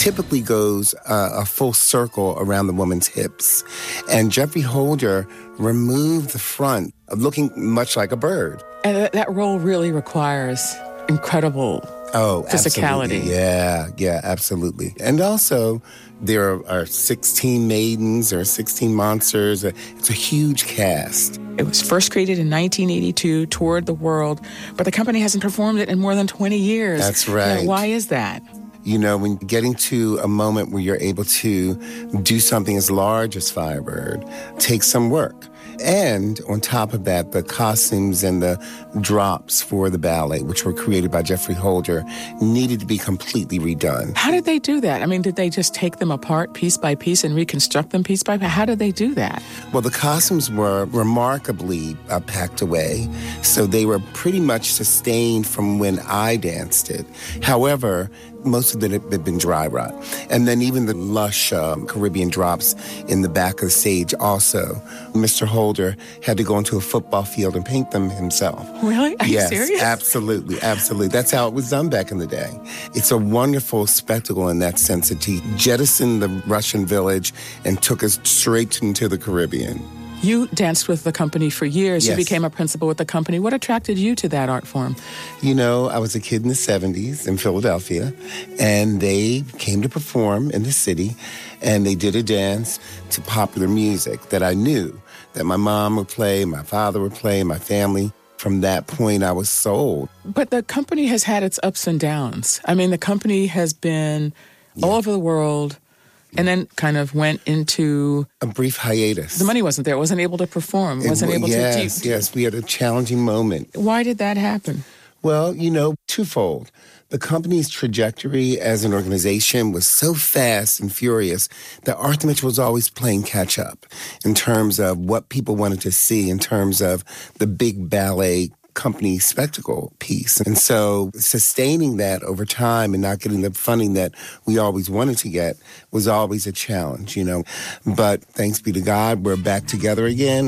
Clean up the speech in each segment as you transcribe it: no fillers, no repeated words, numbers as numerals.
typically goes a full circle around the woman's hips. And Geoffrey Holder removed the front, looking much like a bird. And that role really requires incredible physicality. Absolutely. Yeah, absolutely. And also, there are 16 maidens, there are 16 monsters. It's a huge cast. It was first created in 1982, toured the world, but the company hasn't performed it in more than 20 years. That's right. Why is that? You know, when getting to a moment where you're able to do something as large as Firebird takes some work. And on top of that, the costumes and the drops for the ballet, which were created by Geoffrey Holder, needed to be completely redone. How did they do that? I mean, did they just take them apart piece by piece and reconstruct them piece by piece? How did they do that? Well, the costumes were remarkably packed away, so they were pretty much sustained from when I danced it. However, most of it had been dry rot. And then even the lush Caribbean drops in the back of the stage also. Mr. Holder had to go into a football field and paint them himself. Really? Are you serious? Yes, absolutely. That's how it was done back in the day. It's a wonderful spectacle in that sense that he jettisoned the Russian village and took us straight into the Caribbean. You danced with the company for years. Yes. You became a principal with the company. What attracted you to that art form? You know, I was a kid in the 70s in Philadelphia, and they came to perform in the city, and they did a dance to popular music that I knew that my mom would play, my father would play, my family. From that point, I was sold. But the company has had its ups and downs. I mean, the company has been all over the world, and then kind of went into a brief hiatus. The money wasn't there. It wasn't able to perform. Yes. We had a challenging moment. Why did that happen? Well, you know, twofold. The company's trajectory as an organization was so fast and furious that Arthur Mitchell was always playing catch up in terms of what people wanted to see, in terms of the big ballet company spectacle piece. And so sustaining that over time and not getting the funding that we always wanted to get was always a challenge, you know. But thanks be to God, we're back together again.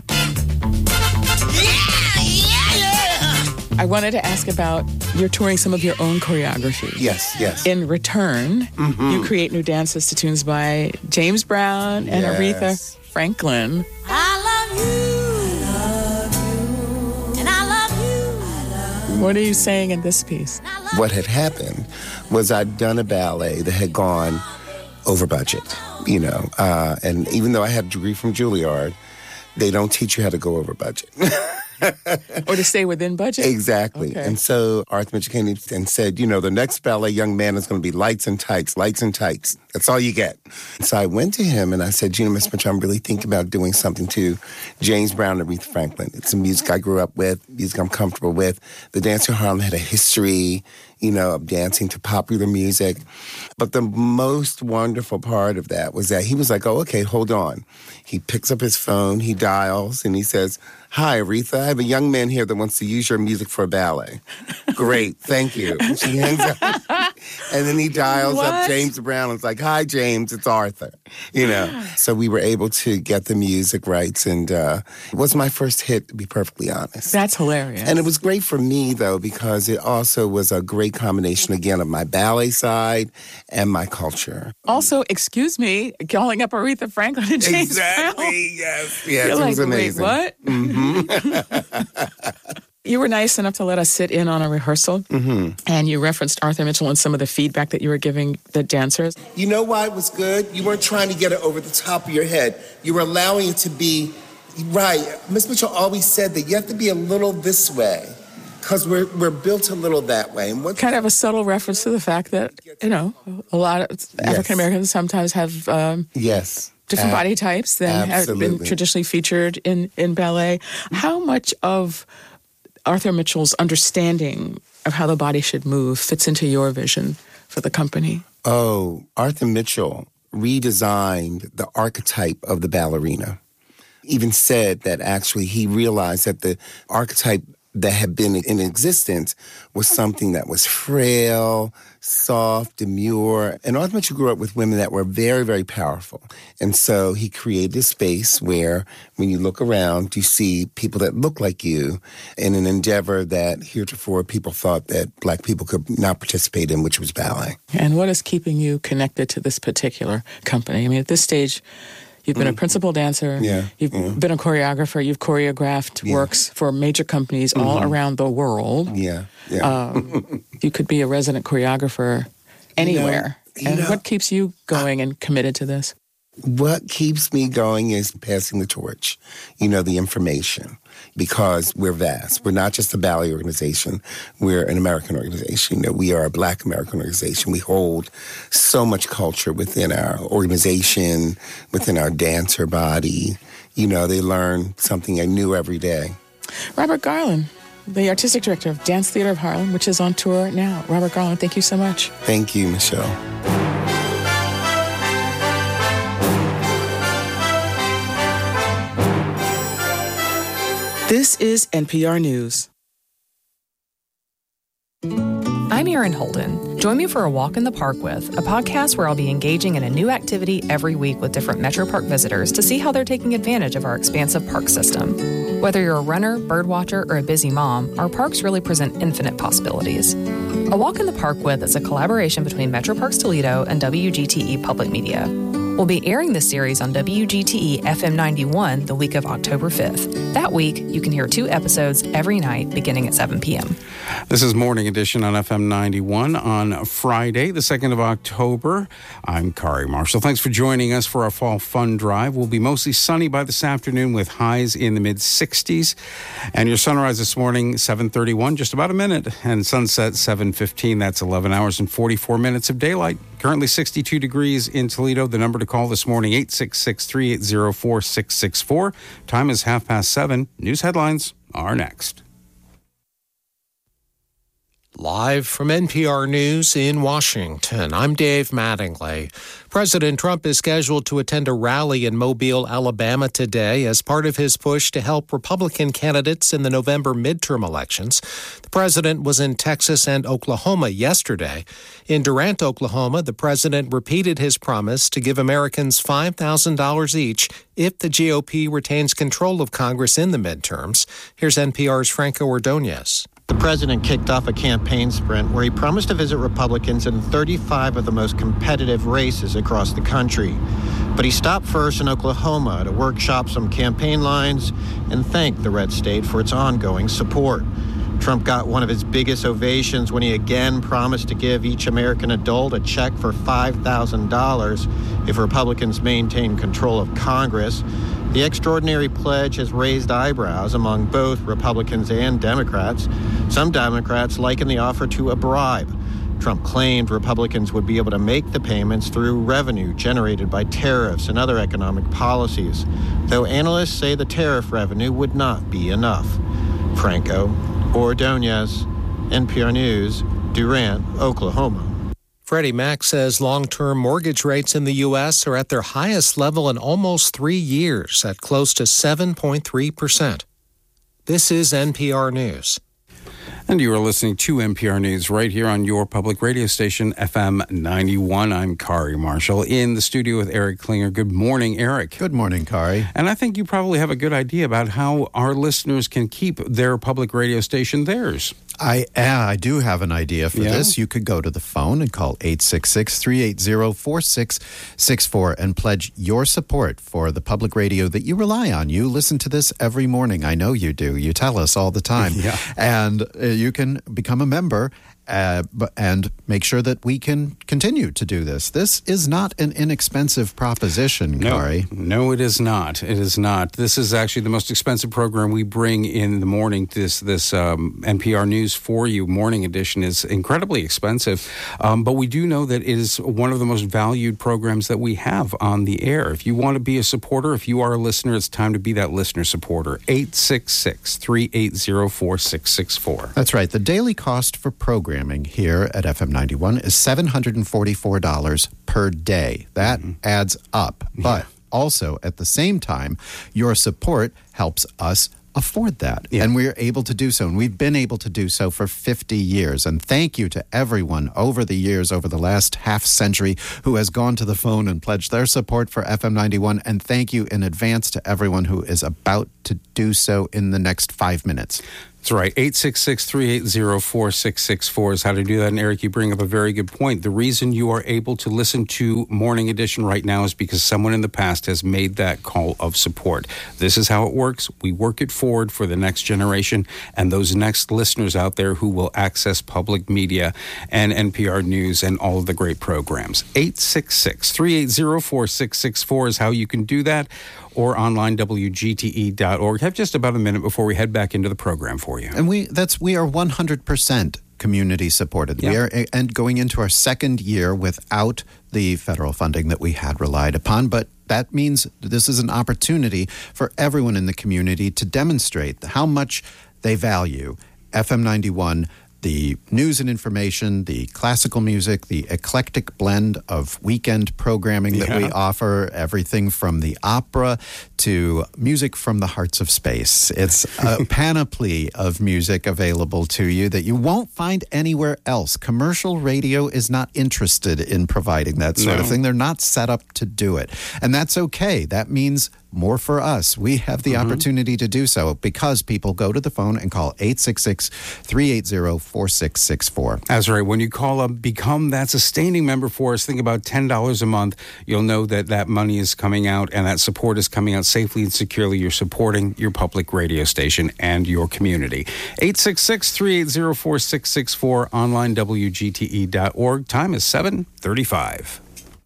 I wanted to ask about you're touring some of your own choreography. Yes. In return, you create new dances to tunes by James Brown and Aretha Franklin. I love you. What are you saying in this piece? What had happened was I'd done a ballet that had gone over budget, you know. And even though I had a degree from Juilliard, they don't teach you how to go over budget. Or to stay within budget? Exactly. Okay. And so Arthur Mitchell came and said, you know, the next ballet young man is going to be lights and tights. That's all you get. So I went to him and I said, you know, Mr. Mitchell, I'm really thinking about doing something to James Brown and Aretha Franklin. It's some music I grew up with, music I'm comfortable with. The Dance of Harlem had a history, you know, of dancing to popular music. But the most wonderful part of that was that he was like, oh, okay, hold on. He picks up his phone, he dials, and he says, hi, Aretha, I have a young man here that wants to use your music for a ballet. Great, thank you. She hangs up. And then he dials up James Brown and it's like, hi, James, it's Arthur. You know, so we were able to get the music rights, and it was my first hit, to be perfectly honest. That's hilarious. And it was great for me, though, because it also was a great combination, again, of my ballet side and my culture. Also, excuse me, calling up Aretha Franklin and James Brown. Yes, You're it like, was amazing. Wait, what? Mm-hmm. You were nice enough to let us sit in on a rehearsal, and you referenced Arthur Mitchell and some of the feedback that you were giving the dancers. You know why it was good? You weren't trying to get it over the top of your head. You were allowing it to be right. Miss Mitchell always said that you have to be a little this way, because we're built a little that way. And kind of a subtle reference to the fact that, you know, a lot of African Americans sometimes have different body types than have been traditionally featured in ballet. How much of Arthur Mitchell's understanding of how the body should move fits into your vision for the company? Oh, Arthur Mitchell redesigned the archetype of the ballerina. Even said that actually he realized that the archetype that had been in existence was something that was frail, soft, demure. And Arthur Mitchell grew up with women that were very, very powerful. And so he created a space where when you look around, you see people that look like you in an endeavor that heretofore people thought that Black people could not participate in, which was ballet. And what is keeping you connected to this particular company? I mean, at this stage, you've been a principal dancer. You've been a choreographer. You've choreographed works for major companies all around the world. You could be a resident choreographer anywhere. What keeps you going and committed to this? What keeps me going is passing the torch, the information, because we're vast. We're not just a ballet organization. We're an American organization. We are a Black American organization. We hold so much culture within our organization, within our dancer body. They learn something new every day. Robert Garland, the artistic director of Dance Theater of Harlem, which is on tour now. Robert Garland, thank you so much. Thank you, Michelle. This is NPR News. I'm Erin Holden. Join me for a walk in the park with, a podcast where I'll be engaging in a new activity every week with different Metro Park visitors to see how they're taking advantage of our expansive park system. Whether you're a runner, birdwatcher, or a busy mom, our parks really present infinite possibilities. A Walk in the Park with is a collaboration between Metro Parks Toledo and WGTE Public Media. We'll be airing this series on WGTE FM 91 the week of October 5th. That week, you can hear 2 episodes every night beginning at 7 p.m. This is Morning Edition on FM 91 on Friday, the 2nd of October. I'm Kari Marshall. Thanks for joining us for our Fall Fun Drive. We'll be mostly sunny by this afternoon with highs in the mid-60s. And your sunrise this morning, 7:31, just about a minute. And sunset, 7:15. That's 11 hours and 44 minutes of daylight. Currently 62 degrees in Toledo. The number to call this morning, 866-380-4664. Time is 7:30. News headlines are next. Live from NPR News in Washington, I'm Dave Mattingly. President Trump is scheduled to attend a rally in Mobile, Alabama today as part of his push to help Republican candidates in the November midterm elections. The president was in Texas and Oklahoma yesterday. In Durant, Oklahoma, the president repeated his promise to give Americans $5,000 each if the GOP retains control of Congress in the midterms. Here's NPR's Franco Ordonez. The president kicked off a campaign sprint where he promised to visit Republicans in 35 of the most competitive races across the country. But he stopped first in Oklahoma to workshop some campaign lines and thank the red state for its ongoing support. Trump got one of his biggest ovations when he again promised to give each American adult a check for $5,000 if Republicans maintain control of Congress. The extraordinary pledge has raised eyebrows among both Republicans and Democrats. Some Democrats liken the offer to a bribe. Trump claimed Republicans would be able to make the payments through revenue generated by tariffs and other economic policies, though analysts say the tariff revenue would not be enough. Franco Ordonez, NPR News, Durant, Oklahoma. Freddie Mac says long-term mortgage rates in the U.S. are at their highest level in almost 3 years, at close to 7.3%. This is NPR News. And you are listening to NPR News right here on your public radio station, FM 91. I'm Kari Marshall in the studio with Eric Klinger. Good morning, Eric. Good morning, Kari. And I think you probably have a good idea about how our listeners can keep their public radio station theirs. I do have an idea for this. You could go to the phone and call 866-380-4664 and pledge your support for the public radio that you rely on. You listen to this every morning. I know you do. You tell us all the time. And you can become a member and make sure that we can continue to do this. This is not an inexpensive proposition, Kari. No, it is not. It is not. This is actually the most expensive program we bring in the morning. This NPR News For You morning edition is incredibly expensive, but we do know that it is one of the most valued programs that we have on the air. If you want to be a supporter, if you are a listener, it's time to be that listener supporter. 866-380-4664. That's right. The daily cost for programming here at FM 91 is $744 per day. That adds up. But also, at the same time, your support helps us afford that. Yeah. And we're able to do so. And we've been able to do so for 50 years. And thank you to everyone over the years, over the last half century, who has gone to the phone and pledged their support for FM 91. And thank you in advance to everyone who is about to do so in the next 5 minutes. That's right. 866-380-4664 is how to do that. And Eric, you bring up a very good point. The reason you are able to listen to Morning Edition right now is because someone in the past has made that call of support. This is how it works. We work it forward for the next generation and those next listeners out there who will access public media and NPR News and all of the great programs. 866-380-4664 is how you can do that, or online, WGTE.org. Have just about a minute before we head back into the program for you. And we are 100% community supported. Yep. We are and going into our second year without the federal funding that we had relied upon, but that means this is an opportunity for everyone in the community to demonstrate how much they value FM 91, the news and information, the classical music, the eclectic blend of weekend programming that we offer, everything from the opera to music from the hearts of space. It's a panoply of music available to you that you won't find anywhere else. Commercial radio is not interested in providing that sort of thing. They're not set up to do it. And that's okay. That means more for us. We have the opportunity to do so because people go to the phone and call 866-380-4664. That's right. When you call up, become that sustaining member for us. Think about $10 a month. You'll know that that money is coming out and that support is coming out safely and securely. You're supporting your public radio station and your community. 866-380-4664, online, WGTE.org. Time is 7:35.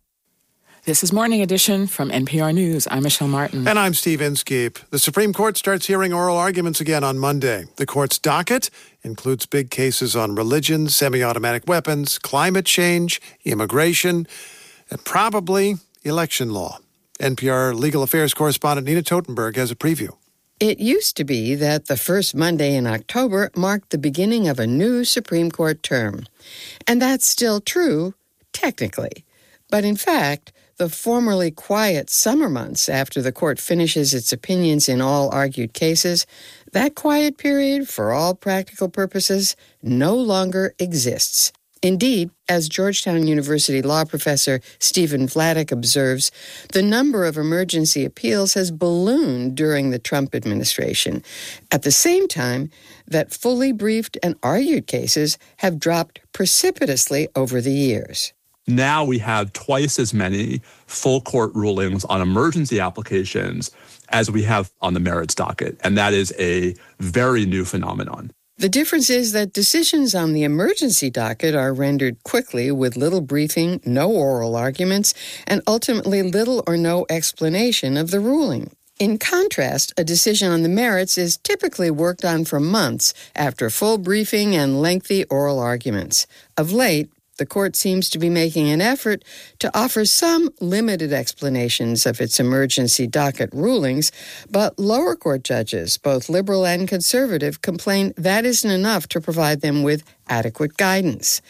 This is Morning Edition from NPR News. I'm Michelle Martin. And I'm Steve Inskeep. The Supreme Court starts hearing oral arguments again on Monday. The court's docket includes big cases on religion, semi-automatic weapons, climate change, immigration, and probably election law. NPR legal affairs correspondent Nina Totenberg has a preview. It used to be that the first Monday in October marked the beginning of a new Supreme Court term. And that's still true, technically. But in fact, the formerly quiet summer months after the court finishes its opinions in all argued cases, that quiet period, for all practical purposes, no longer exists. Indeed, as Georgetown University law professor Stephen Vladeck observes, the number of emergency appeals has ballooned during the Trump administration, at the same time that fully briefed and argued cases have dropped precipitously over the years. Now we have twice as many full court rulings on emergency applications as we have on the merits docket, and that is a very new phenomenon. The difference is that decisions on the emergency docket are rendered quickly with little briefing, no oral arguments, and ultimately little or no explanation of the ruling. In contrast, a decision on the merits is typically worked on for months after full briefing and lengthy oral arguments. Of late, the court seems to be making an effort to offer some limited explanations of its emergency docket rulings, but lower court judges, both liberal and conservative, complain that isn't enough to provide them with adequate guidance.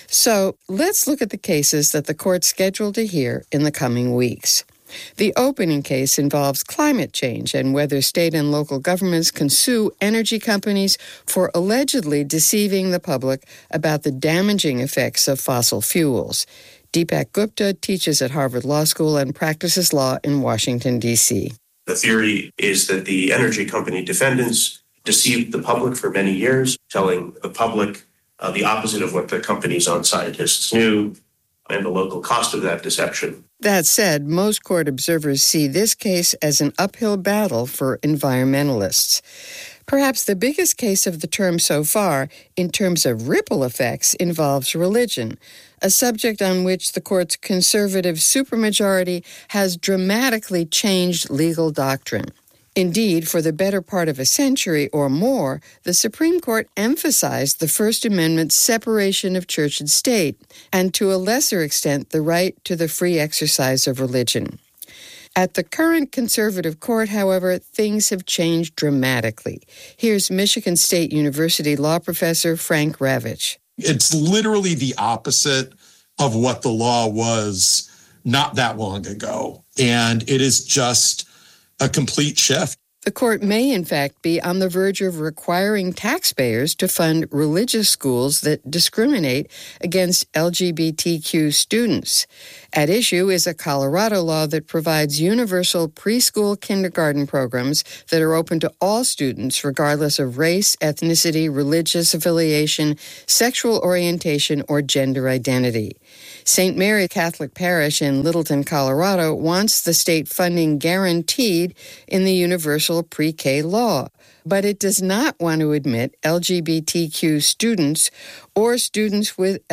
So let's look at the cases that the court's scheduled to hear in the coming weeks. The opening case involves climate change and whether state and local governments can sue energy companies for allegedly deceiving the public about the damaging effects of fossil fuels. Deepak Gupta teaches at Harvard Law School and practices law in Washington, D.C. The theory is that the energy company defendants deceived the public for many years, telling the public the opposite of what the company's own scientists knew, and the local cost of that deception. That said, most court observers see this case as an uphill battle for environmentalists. Perhaps the biggest case of the term so far, in terms of ripple effects, involves religion, a subject on which the court's conservative supermajority has dramatically changed legal doctrine. Indeed, for the better part of a century or more, the Supreme Court emphasized the First Amendment's separation of church and state, and to a lesser extent, the right to the free exercise of religion. At the current conservative court, however, things have changed dramatically. Here's Michigan State University law professor Frank Ravitch. It's literally the opposite of what the law was not that long ago, and it is just a complete shift. The court may, in fact, be on the verge of requiring taxpayers to fund religious schools that discriminate against LGBTQ students. At issue is a Colorado law that provides universal preschool kindergarten programs that are open to all students regardless of race, ethnicity, religious affiliation, sexual orientation, or gender identity. St. Mary Catholic Parish in Littleton, Colorado, wants the state funding guaranteed in the universal pre-K law, but it does not want to admit LGBTQ students or students with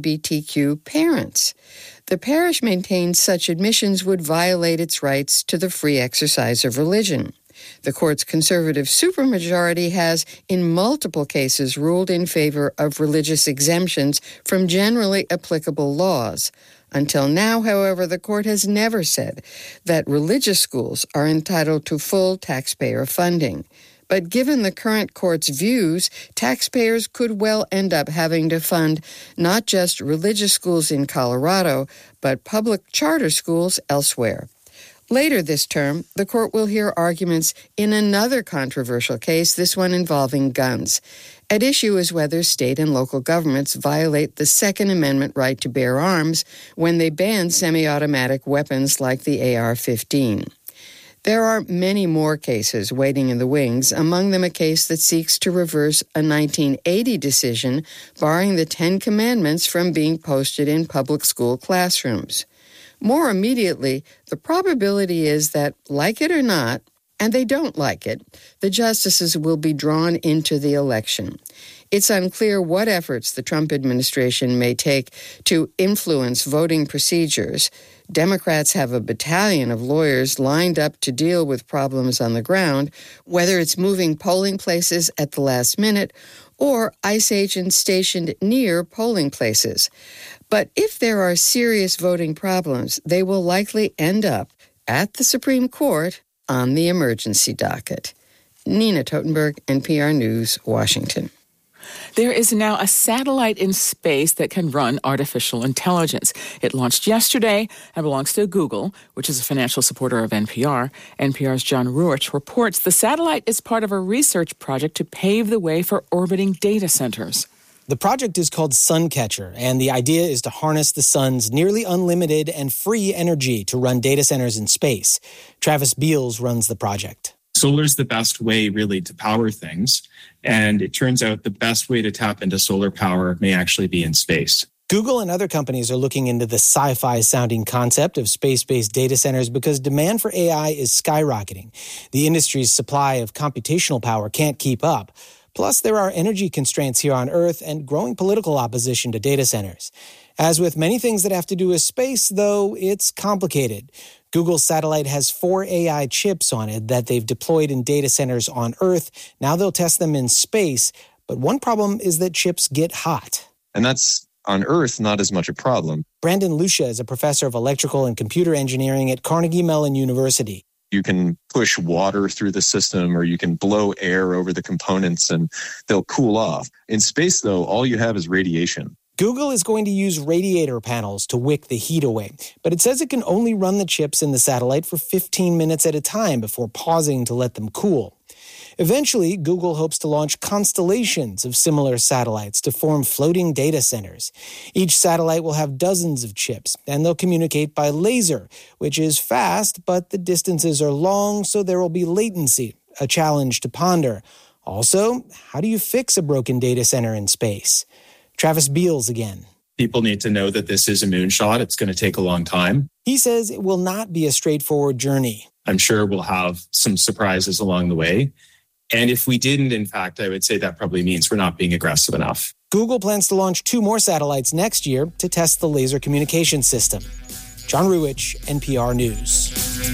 LGBTQ parents. The parish maintains such admissions would violate its rights to the free exercise of religion. The court's conservative supermajority has, in multiple cases, ruled in favor of religious exemptions from generally applicable laws. Until now, however, the court has never said that religious schools are entitled to full taxpayer funding. But given the current court's views, taxpayers could well end up having to fund not just religious schools in Colorado, but public charter schools elsewhere. Later this term, the court will hear arguments in another controversial case, this one involving guns. At issue is whether state and local governments violate the Second Amendment right to bear arms when they ban semi-automatic weapons like the AR-15. There are many more cases waiting in the wings, among them a case that seeks to reverse a 1980 decision barring the Ten Commandments from being posted in public school classrooms. More immediately, the probability is that, like it or not, and they don't like it, the justices will be drawn into the election. It's unclear what efforts the Trump administration may take to influence voting procedures. Democrats have a battalion of lawyers lined up to deal with problems on the ground, whether it's moving polling places at the last minute or ICE agents stationed near polling places. But if there are serious voting problems, they will likely end up at the Supreme Court on the emergency docket. Nina Totenberg, NPR News, Washington. There is now a satellite in space that can run artificial intelligence. It launched yesterday and belongs to Google, which is a financial supporter of NPR. NPR's John Ruich reports the satellite is part of a research project to pave the way for orbiting data centers. The project is called Suncatcher, and the idea is to harness the sun's nearly unlimited and free energy to run data centers in space. Travis Beals runs the project. Solar is the best way, really, to power things. And it turns out the best way to tap into solar power may actually be in space. Google and other companies are looking into the sci-fi-sounding concept of space-based data centers because demand for AI is skyrocketing. The industry's supply of computational power can't keep up. Plus, there are energy constraints here on Earth and growing political opposition to data centers. As with many things that have to do with space, though, it's complicated. Google's satellite has 4 AI chips on it that they've deployed in data centers on Earth. Now they'll test them in space. But one problem is that chips get hot. And that's, on Earth, not as much a problem. Brandon Lucia is a professor of electrical and computer engineering at Carnegie Mellon University. You can push water through the system or you can blow air over the components and they'll cool off. In space, though, all you have is radiation. Google is going to use radiator panels to wick the heat away, but it says it can only run the chips in the satellite for 15 minutes at a time before pausing to let them cool. Eventually, Google hopes to launch constellations of similar satellites to form floating data centers. Each satellite will have dozens of chips, and they'll communicate by laser, which is fast, but the distances are long, so there will be latency, a challenge to ponder. Also, how do you fix a broken data center in space? Travis Beals again. People need to know that this is a moonshot. It's going to take a long time. He says it will not be a straightforward journey. I'm sure we'll have some surprises along the way. And if we didn't, in fact, I would say that probably means we're not being aggressive enough. Google plans to launch 2 more satellites next year to test the laser communication system. John Ruich, NPR News.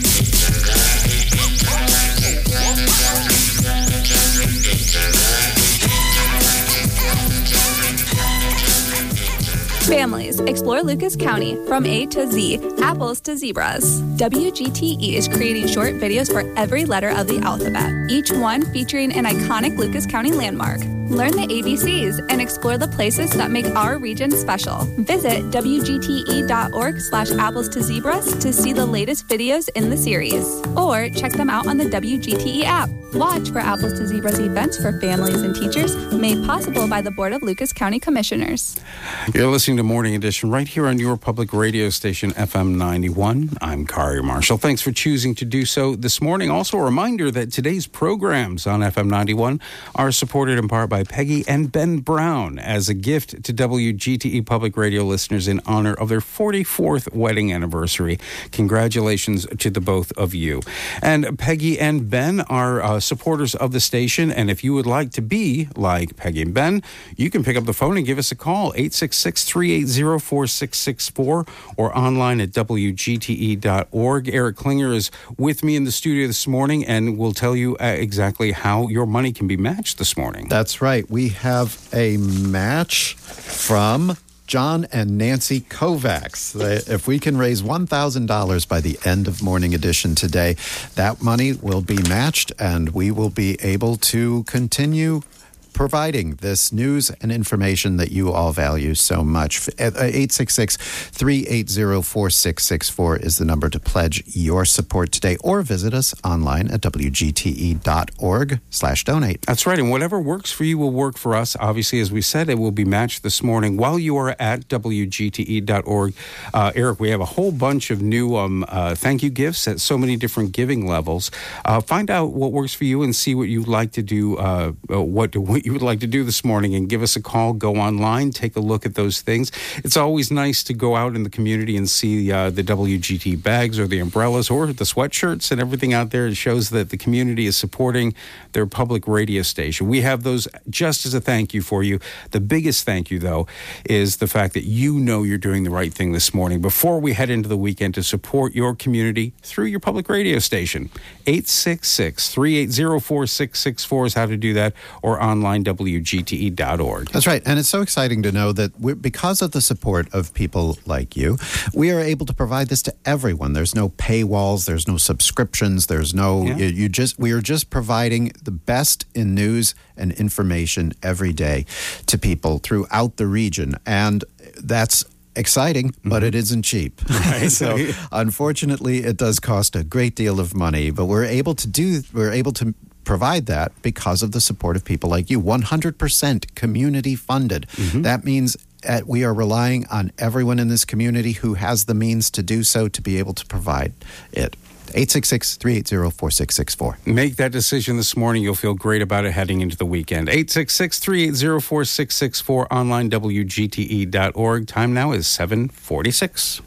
Families, explore Lucas County from A to Z, apples to zebras. WGTE is creating short videos for every letter of the alphabet, each one featuring an iconic Lucas County landmark. Learn the ABCs and explore the places that make our region special. Visit WGTE.org/apples to zebras to see the latest videos in the series. Or check them out on the WGTE app. Watch for Apples to Zebras events for families and teachers, made possible by the Board of Lucas County Commissioners. You're listening to Morning Edition right here on your public radio station, FM 91. I'm Kari Marshall. Thanks for choosing to do so this morning. Also, a reminder that today's programs on FM 91 are supported in part by Peggy and Ben Brown as a gift to WGTE Public Radio listeners in honor of their 44th wedding anniversary. Congratulations to the both of you. And Peggy and Ben are supporters of the station, and if you would like to be like Peggy and Ben, you can pick up the phone and give us a call, 866-380-4664, or online at WGTE.org. Eric Klinger is with me in the studio this morning and will tell you exactly how your money can be matched this morning. That's right. We have a match from John and Nancy Kovacs. If we can raise $1,000 by the end of Morning Edition today, that money will be matched and we will be able to continue providing this news and information that you all value so much. 866-380-4664 is the number to pledge your support today, or visit us online at WGTE.org/donate. That's right. And whatever works for you will work for us. Obviously, as we said, it will be matched this morning while you are at WGTE.org. Eric, we have a whole bunch of new thank you gifts at so many different giving levels. Find out what works for you and see what you'd like to do, what you would like to do this morning, and give us a call. Go online, take a look at those things. It's always nice to go out in the community and see the WGT bags or the umbrellas or the sweatshirts and everything out there. It shows that the community is supporting their public radio station. We have those just as a thank you for you. The biggest thank you, though, is the fact that you know you're doing the right thing this morning before we head into the weekend to support your community through your public radio station. 866-380-4664 is how to do that, or online WGTE.org. That's right. And it's so exciting to know that because of the support of people like you, we are able to provide this to everyone. There's no paywalls, there's no subscriptions, there's no, we are just providing the best in news and information every day to people throughout the region. And that's exciting, but it isn't cheap. Right. So unfortunately, it does cost a great deal of money, but we're able to provide that because of the support of people like you. 100% community funded. That means we are relying on everyone in this community who has the means to do so to be able to provide it. 866-380-4664. Make that decision this morning. You'll feel great about it heading into the weekend. 866-380-4664, online WGTE.org. Time now is 7:46.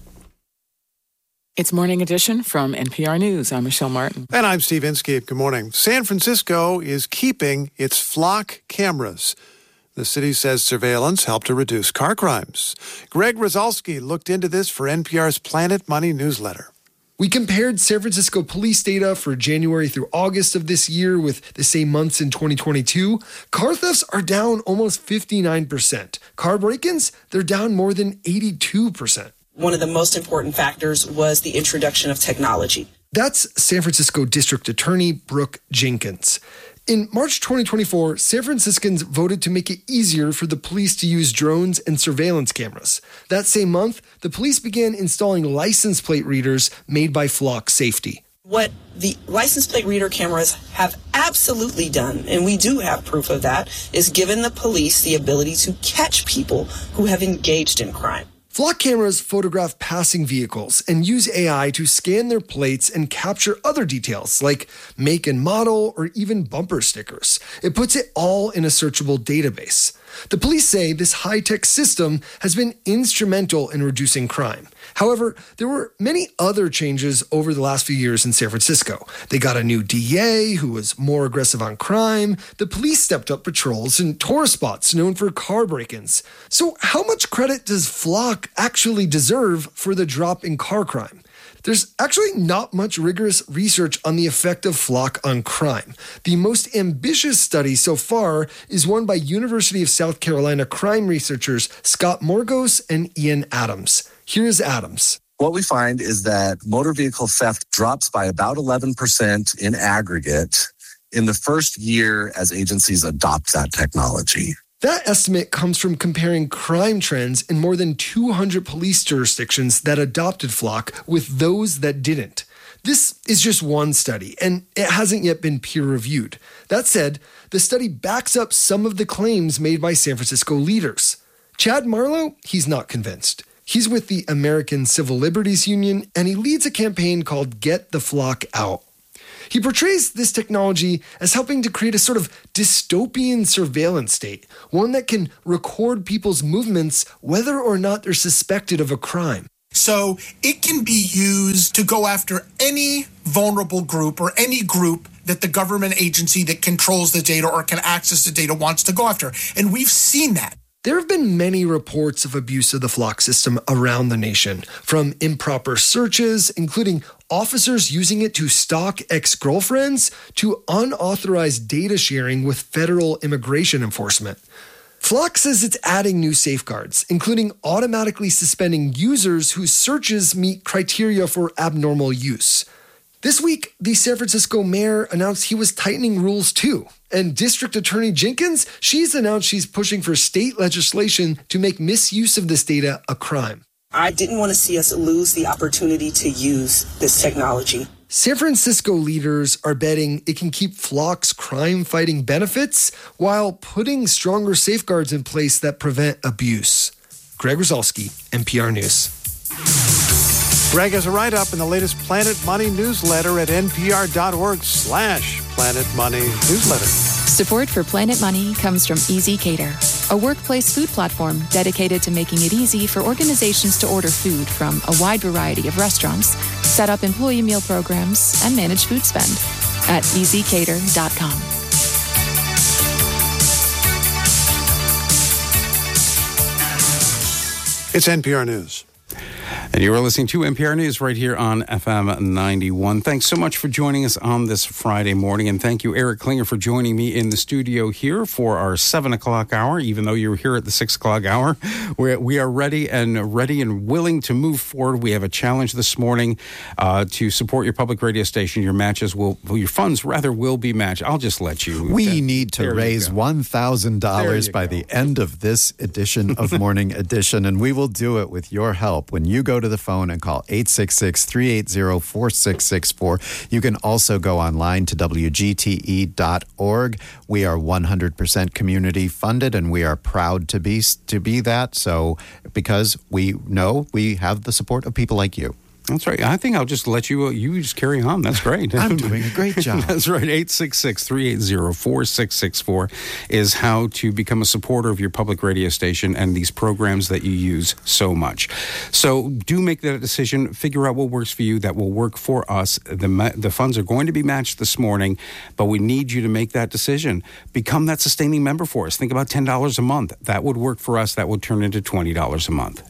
It's Morning Edition from NPR News. I'm Michelle Martin. And I'm Steve Inskeep. Good morning. San Francisco is keeping its flock cameras. The city says surveillance helped to reduce car crimes. Greg Rosalsky looked into this for NPR's Planet Money newsletter. We compared San Francisco police data for January through August of this year with the same months in 2022. Car thefts are down almost 59%. Car break-ins, they're down more than 82%. One of the most important factors was the introduction of technology. That's San Francisco District Attorney Brooke Jenkins. In March 2024, San Franciscans voted to make it easier for the police to use drones and surveillance cameras. That same month, the police began installing license plate readers made by Flock Safety. What the license plate reader cameras have absolutely done, and we do have proof of that, is given the police the ability to catch people who have engaged in crime. Flock cameras photograph passing vehicles and use AI to scan their plates and capture other details like make and model or even bumper stickers. It puts it all in a searchable database. The police say this high-tech system has been instrumental in reducing crime. However, there were many other changes over the last few years in San Francisco. They got a new DA who was more aggressive on crime. The police stepped up patrols in tourist spots known for car break-ins. So how much credit does Flock actually deserve for the drop in car crime? There's actually not much rigorous research on the effect of Flock on crime. The most ambitious study so far is one by University of South Carolina crime researchers Scott Morgos and Ian Adams. Here's Adams. What we find is that motor vehicle theft drops by about 11% in aggregate in the first year as agencies adopt that technology. That estimate comes from comparing crime trends in more than 200 police jurisdictions that adopted Flock with those that didn't. This is just one study, and it hasn't yet been peer-reviewed. That said, the study backs up some of the claims made by San Francisco leaders. Chad Marlowe, he's not convinced. He's with the American Civil Liberties Union, and he leads a campaign called Get the Flock Out. He portrays this technology as helping to create a sort of dystopian surveillance state, one that can record people's movements whether or not they're suspected of a crime. So it can be used to go after any vulnerable group or any group that the government agency that controls the data or can access the data wants to go after. And we've seen that. There have been many reports of abuse of the Flock system around the nation, from improper searches, including officers using it to stalk ex-girlfriends, to unauthorized data sharing with federal immigration enforcement. Flock says it's adding new safeguards, including automatically suspending users whose searches meet criteria for abnormal use. This week, the San Francisco mayor announced he was tightening rules too. And District Attorney Jenkins, she's announced she's pushing for state legislation to make misuse of this data a crime. I didn't want to see us lose the opportunity to use this technology. San Francisco leaders are betting it can keep Flock's crime-fighting benefits while putting stronger safeguards in place that prevent abuse. Greg Rosalsky, NPR News. Greg has a write-up in the latest Planet Money newsletter at npr.org/Planet Money newsletter. Support for Planet Money comes from ezCater, a workplace food platform dedicated to making it easy for organizations to order food from a wide variety of restaurants, set up employee meal programs, and manage food spend at ezcater.com. It's NPR News. And you are listening to NPR News right here on FM 91. Thanks so much for joining us on this Friday morning. And thank you, Eric Klinger, for joining me in the studio here for our 7 o'clock hour. Even though you were here at the 6 o'clock hour, we are ready and willing to move forward. We have a challenge this morning to support your public radio station. Your funds will be matched. I'll just let you. We need to raise $1,000 by the end of this edition of Morning Edition, and we will do it with your help. When you go to the phone and call 866-380-4664. You can also go online to WGTE.org. We are 100% community funded, and we are proud to be that. So, because we know we have the support of people like you. That's right. I think I'll just let you just carry on. That's great. I'm doing a great job. That's right. 866-380-4664 is how to become a supporter of your public radio station and these programs that you use so much. So do make that decision. Figure out what works for you. That will work for us. The funds are going to be matched this morning, but we need you to make that decision. Become that sustaining member for us. Think about $10 a month. That would work for us. That would turn into $20 a month.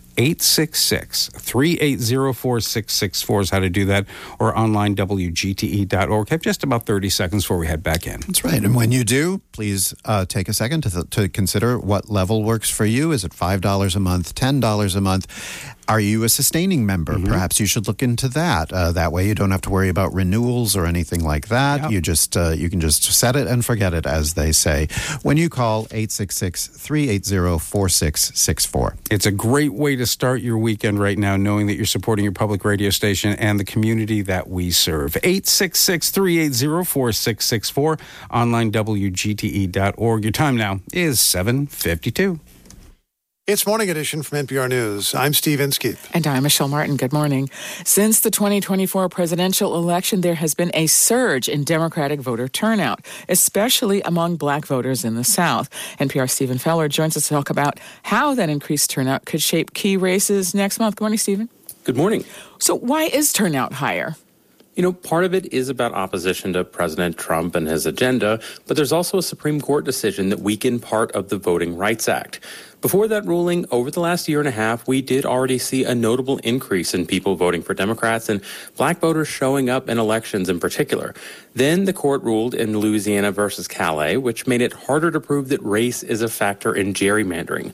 866-380-4664 is how to do that, or online WGTE.org. Have just about 30 seconds before we head back in. That's right. And when you do, please take a second to consider what level works for you. Is it $5 a month, $10 a month? Are you a sustaining member? Mm-hmm. Perhaps you should look into that. That way you don't have to worry about renewals or anything like that. Yep. You can just set it and forget it, as they say, when you call 866-380-4664. It's a great way to start your weekend right now, knowing that you're supporting your public radio station and the community that we serve. 866-380-4664, online WGTE.org. Your time now is 7:52. It's Morning Edition from NPR News. I'm Steve Inskeep. And I'm Michelle Martin. Good morning. Since the 2024 presidential election, there has been a surge in Democratic voter turnout, especially among Black voters in the South. NPR's Stephen Feller joins us to talk about how that increased turnout could shape key races next month. Good morning, Stephen. Good morning. So why is turnout higher? Part of it is about opposition to President Trump and his agenda, but there's also a Supreme Court decision that weakened part of the Voting Rights Act. Before that ruling, over the last year and a half, we did already see a notable increase in people voting for Democrats and Black voters showing up in elections in particular. Then the court ruled in Louisiana versus Calais, which made it harder to prove that race is a factor in gerrymandering.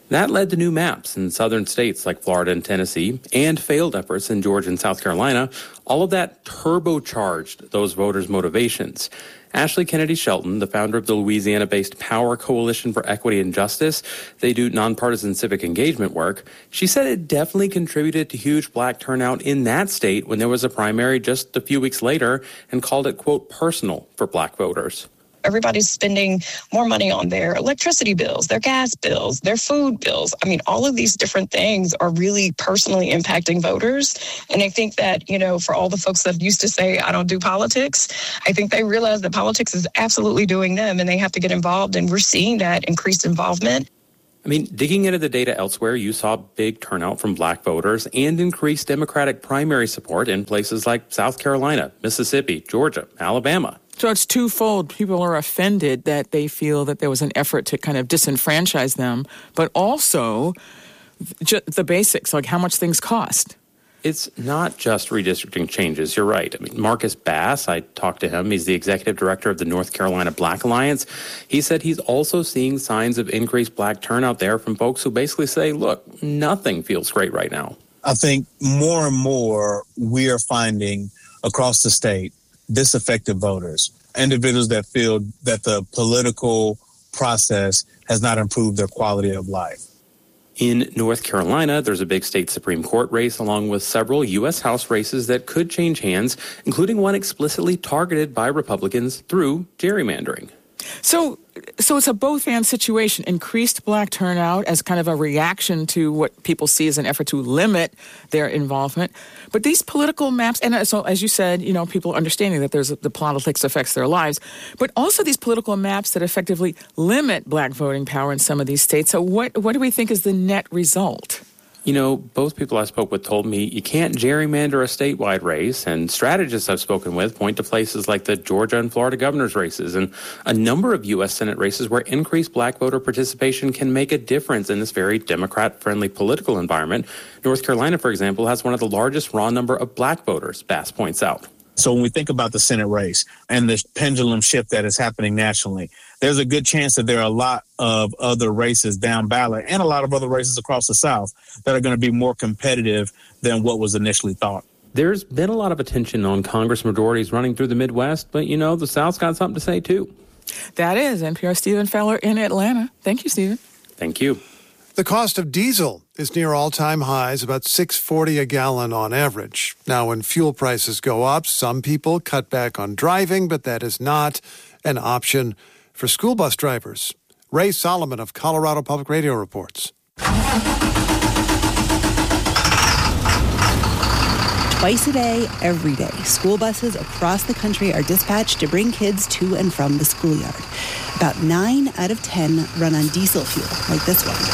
That led to new maps in southern states like Florida and Tennessee, and failed efforts in Georgia and South Carolina. All of that turbocharged those voters' motivations. Ashley Kennedy Shelton, the founder of the Louisiana-based Power Coalition for Equity and Justice, they do nonpartisan civic engagement work. She said it definitely contributed to huge black turnout in that state when there was a primary just a few weeks later, and called it, quote, personal for black voters. Everybody's spending more money on their electricity bills, their gas bills, their food bills. I mean, all of these different things are really personally impacting voters. And I think that, for all the folks that used to say, I don't do politics, I think they realize that politics is absolutely doing them and they have to get involved. And we're seeing that increased involvement. I mean, digging into the data elsewhere, you saw big turnout from black voters and increased Democratic primary support in places like South Carolina, Mississippi, Georgia, Alabama. So it's twofold. People are offended that they feel that there was an effort to kind of disenfranchise them, but also the basics, like how much things cost. It's not just redistricting changes. You're right. I mean, Marcus Bass, I talked to him. He's the executive director of the North Carolina Black Alliance. He said he's also seeing signs of increased black turnout there from folks who basically say, look, nothing feels great right now. I think more and more we are finding across the state disaffected voters, individuals that feel that the political process has not improved their quality of life. In North Carolina, there's a big state Supreme Court race along with several U.S. House races that could change hands, including one explicitly targeted by Republicans through gerrymandering. So it's a both-and situation. Increased black turnout as kind of a reaction to what people see as an effort to limit their involvement. But these political maps, and so as you said, people understanding that the politics affects their lives, but also these political maps that effectively limit black voting power in some of these states. So what do we think is the net result? Both people I spoke with told me you can't gerrymander a statewide race, and strategists I've spoken with point to places like the Georgia and Florida governor's races and a number of U.S. Senate races where increased black voter participation can make a difference in this very Democrat-friendly political environment. North Carolina, for example, has one of the largest raw number of black voters, Bass points out. So when we think about the Senate race and the pendulum shift that is happening nationally, there's a good chance that there are a lot of other races down ballot and a lot of other races across the South that are going to be more competitive than what was initially thought. There's been a lot of attention on Congress majorities running through the Midwest, but, the South's got something to say, too. That is NPR Stephen Fowler in Atlanta. Thank you, Stephen. Thank you. The cost of diesel is near all-time highs, about $6.40 a gallon on average. Now, when fuel prices go up, some people cut back on driving, but that is not an option for school bus drivers. Ray Solomon of Colorado Public Radio reports. Twice a day, every day, school buses across the country are dispatched to bring kids to and from the schoolyard. About 9 out of 10 run on diesel fuel, like this one.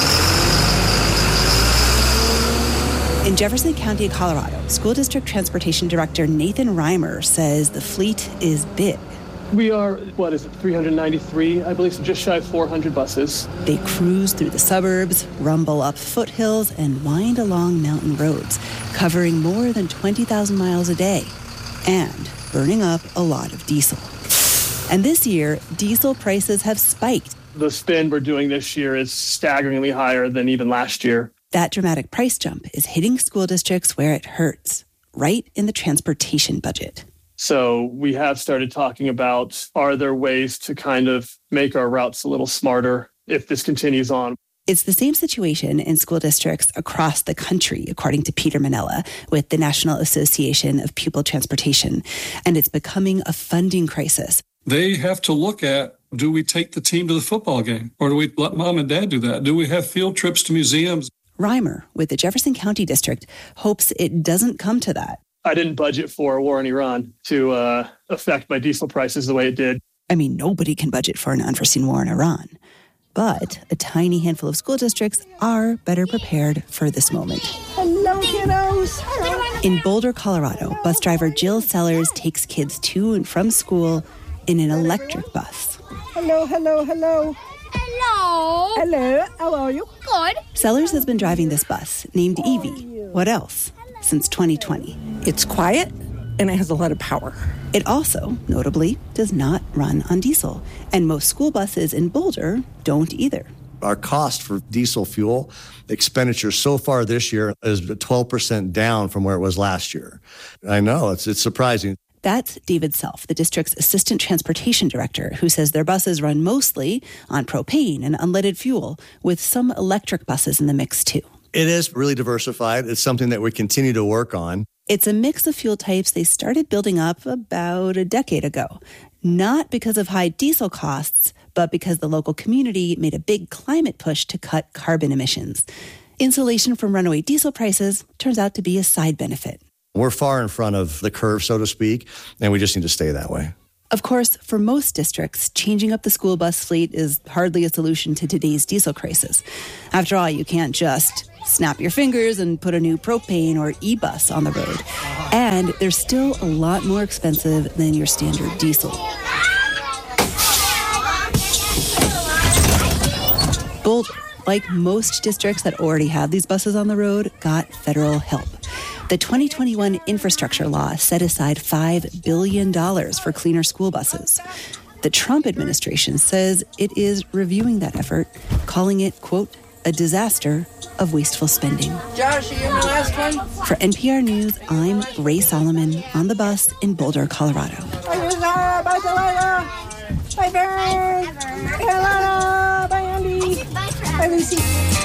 In Jefferson County, Colorado, School District Transportation Director Nathan Reimer says the fleet is big. We are, 393, I believe, so just shy of 400 buses. They cruise through the suburbs, rumble up foothills, and wind along mountain roads, covering more than 20,000 miles a day, and burning up a lot of diesel. And this year, diesel prices have spiked. The spend we're doing this year is staggeringly higher than even last year. That dramatic price jump is hitting school districts where it hurts, right in the transportation budget. So we have started talking about, are there ways to kind of make our routes a little smarter if this continues on? It's the same situation in school districts across the country, according to Peter Manella with the National Association of Pupil Transportation. And it's becoming a funding crisis. They have to look at, do we take the team to the football game? Or do we let mom and dad do that? Do we have field trips to museums? Reimer with the Jefferson County District hopes it doesn't come to that. I didn't budget for a war in Iran to affect my diesel prices the way it did. I mean, nobody can budget for an unforeseen war in Iran. But a tiny handful of school districts are better prepared for this moment. Hello, kiddos. In Boulder, Colorado, bus driver Jill Sellers takes kids to and from school in an electric bus. Hello, hello, hello. Hello. Hello, how are you? Good. Sellers has been driving this bus, named Evie. What else? Since 2020. It's quiet and it has a lot of power. It also, notably, does not run on diesel. And most school buses in Boulder don't either. Our cost for diesel fuel expenditure so far this year is 12% down from where it was last year. I know, it's surprising. That's David Self, the district's assistant transportation director, who says their buses run mostly on propane and unleaded fuel, with some electric buses in the mix too. It is really diversified. It's something that we continue to work on. It's a mix of fuel types they started building up about a decade ago, not because of high diesel costs, but because the local community made a big climate push to cut carbon emissions. Insulation from runaway diesel prices turns out to be a side benefit. We're far in front of the curve, so to speak, and we just need to stay that way. Of course, for most districts, changing up the school bus fleet is hardly a solution to today's diesel crisis. After all, you can't just snap your fingers and put a new propane or e-bus on the road. And they're still a lot more expensive than your standard diesel. Boulder, like most districts that already have these buses on the road, got federal help. The 2021 infrastructure law set aside $5 billion for cleaner school buses. The Trump administration says it is reviewing that effort, calling it, quote, a disaster of wasteful spending. Josh, are you my last one? For NPR News, I'm Ray Solomon on the bus in Boulder, Colorado. Bye, Lisa. Bye, Delilah. Bye, Vern. Bye, Alana. Bye, Andy. Bye, Lucy.